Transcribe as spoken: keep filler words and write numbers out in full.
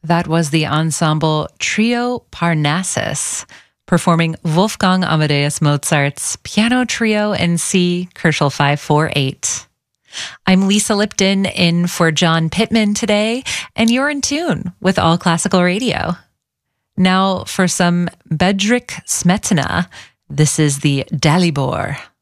That was the ensemble Trio Parnassus, performing Wolfgang Amadeus Mozart's Piano Trio in C, Kerschel five four eight. I'm Lisa Lipton in for John Pittman today, and you're in tune with All Classical Radio. Now for some Bedřich Smetana, this is the Dalibor.